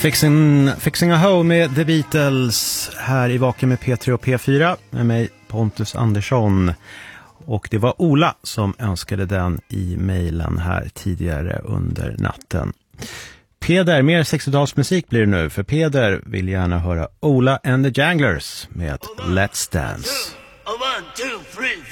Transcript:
Fixing a Hole med The Beatles här i Vaken med P3 och P4 med mig Pontus Andersson. Och det var Ola som önskade den i mejlen här tidigare under natten. Peder, mer 60-talsmusik blir det nu, för Peder vill gärna höra Ola and the Janglers med Let's Dance. 1, 2, 3, 4.